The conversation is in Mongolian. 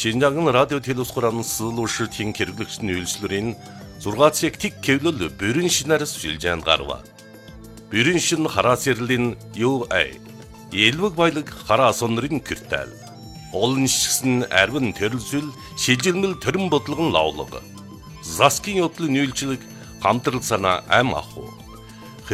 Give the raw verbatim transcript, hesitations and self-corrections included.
Шинжаан радио телевизхуран суулуушилтын хэрэглэгчдийн үйлчлэрийн зургаан цаг тэг кевлэл бүрэн шинээр сүлжээн гарва. Бүрэн шин хараа сэрлэн ю ай. Элвэг баялаг хараа сонрын киртэл. Олон шигсэн арвин төрөлсөл шилжилмэл төрөн бодлогон лавлага. Заскин явдлын үйлчлэг хамтрал санаа ам аху.